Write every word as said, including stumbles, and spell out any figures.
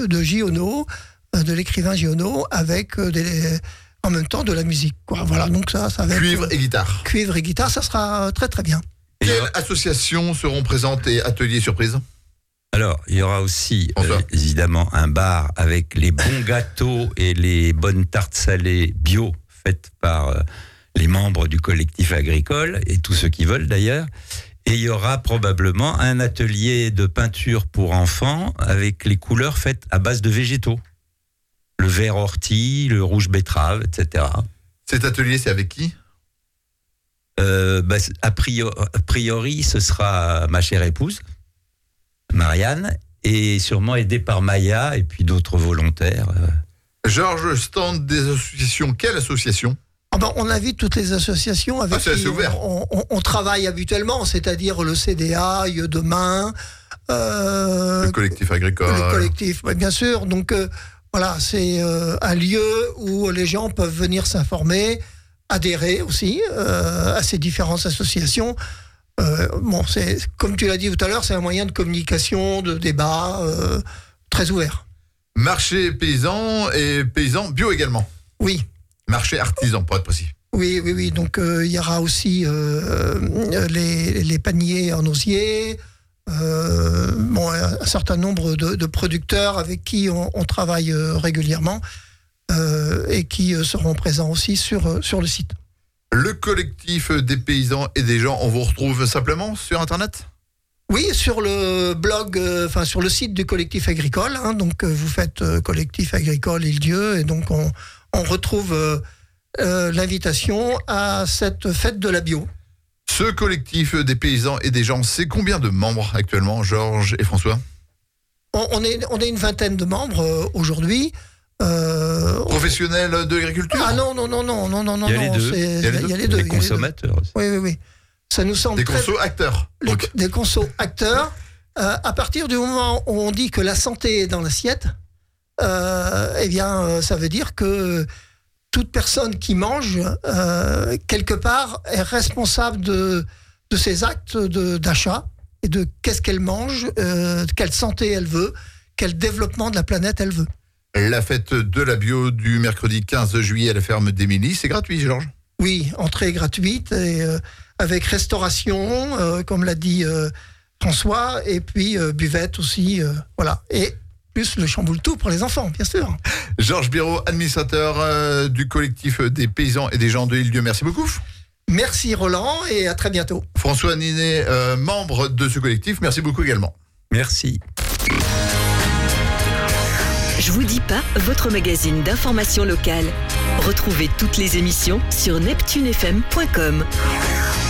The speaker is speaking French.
de Giono, euh, de l'écrivain Giono, avec euh, des, en même temps de la musique, quoi. Voilà, donc ça, ça va être, Cuivre et guitare. Cuivre et guitare, ça sera très très bien. Quelles associations seront présentes et ateliers surprises ? Alors, il y aura aussi, Bonsoir. euh, évidemment, un bar avec les bons gâteaux et les bonnes tartes salées bio faites par euh, les membres du collectif agricole et tous ceux qui veulent d'ailleurs. Et il y aura probablement un atelier de peinture pour enfants avec les couleurs faites à base de végétaux. Le vert ortie, le rouge betterave, et cetera. Cet atelier, c'est avec qui ? Euh, bah, a, priori, a priori, ce sera ma chère épouse, Marianne, et sûrement aidée par Maya et puis d'autres volontaires. Georges, stand des associations. Quelle association ? Ah ben, on invite toutes les associations avec Ah, c'est assez qui ouvert. on, on, on travaille habituellement, c'est-à-dire le C D A, Yeux de Main, euh, Le collectif agricole. le collectif, ouais, bien sûr. Donc euh, voilà, c'est euh, un lieu où les gens peuvent venir s'informer, adhérer aussi euh, à ces différentes associations. Euh, bon, c'est comme tu l'as dit tout à l'heure, c'est un moyen de communication, de débat euh, très ouvert. Marché paysan et paysan bio également. Oui. Marché artisan, pour être précis. Oui, oui, oui. Donc, euh, il y aura aussi euh, les, les paniers en osier, euh, bon, un certain nombre de, de producteurs avec qui on, on travaille euh, régulièrement euh, et qui euh, seront présents aussi sur, euh, sur le site. Le collectif des paysans et des gens, on vous retrouve simplement sur Internet ? Oui, sur le blog, euh, enfin sur le site du collectif agricole. Hein, donc, euh, vous faites euh, collectif agricole Île-Dieu et donc on, on retrouve euh, euh, l'invitation à cette fête de la bio. Ce collectif des paysans et des gens, c'est combien de membres actuellement, Georges et François ? On, on, est, on est une vingtaine de membres euh, aujourd'hui. Euh, Professionnels de l'agriculture ? Ah non, non, non, non, non, non, non. Il y a les non, deux. c'est- Il y a les il y a deux. les deux. Les il y a les deux. consommateurs aussi. Oui, oui, oui. Ça nous semble Des très... consos acteurs. les- Donc, des consos acteurs. Euh, à partir du moment où on dit que la santé est dans l'assiette, euh, eh bien, euh, ça veut dire que toute personne qui mange, euh, quelque part, est responsable de, de ses actes de, d'achat et de qu'est-ce qu'elle mange, euh, quelle santé elle veut, quel développement de la planète elle veut. la fête de la bio du mercredi quinze juillet à la ferme d'Émilie, c'est gratuit, Georges ? Oui, entrée gratuite et euh, avec restauration, euh, comme l'a dit euh, François, et puis euh, buvette aussi, euh, voilà. Et plus le chamboule-tout pour les enfants, bien sûr. Georges Biraud, administrateur euh, du collectif des paysans et des gens de Île-Dieu, merci beaucoup. Merci Roland et à très bientôt. François Ninet, euh, membre de ce collectif, merci beaucoup également. Merci. Je vous dis pas, votre magazine d'information locale. Retrouvez toutes les émissions sur neptune f m point com.